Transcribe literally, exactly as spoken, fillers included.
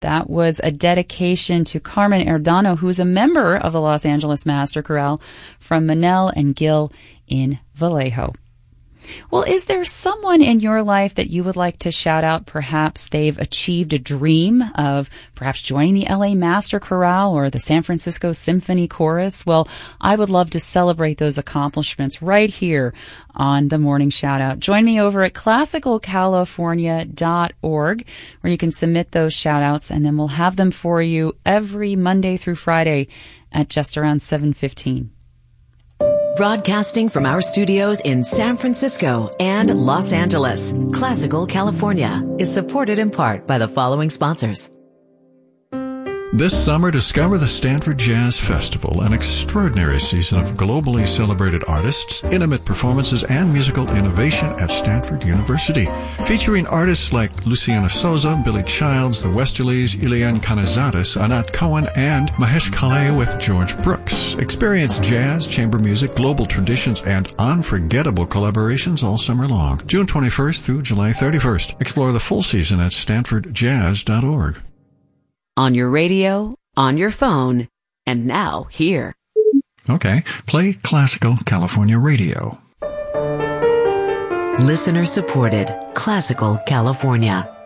That was a dedication to Carmen Erdano, who is a member of the Los Angeles Master Chorale, from Manel and Gil in Vallejo. Well, is there someone in your life that you would like to shout out? Perhaps they've achieved a dream of perhaps joining the L A Master Chorale or the San Francisco Symphony Chorus. Well, I would love to celebrate those accomplishments right here on the Morning Shout Out. Join me over at classical california dot org, where you can submit those shout outs, and then we'll have them for you every Monday through Friday at just around seven fifteen. Broadcasting from our studios in San Francisco and Los Angeles, Classical California is supported in part by the following sponsors. This summer, discover the Stanford Jazz Festival, an extraordinary season of globally celebrated artists, intimate performances, and musical innovation at Stanford University. Featuring artists like Luciana Souza, Billy Childs, the Westerlies, Ileana Canizares, Anat Cohen, and Mahesh Kale with George Brooks. Experience jazz, chamber music, global traditions, and unforgettable collaborations all summer long. June twenty-first through July thirty-first. Explore the full season at stanford jazz dot org. On your radio, on your phone, and now here. Okay, play Classical California Radio. Listener supported Classical California.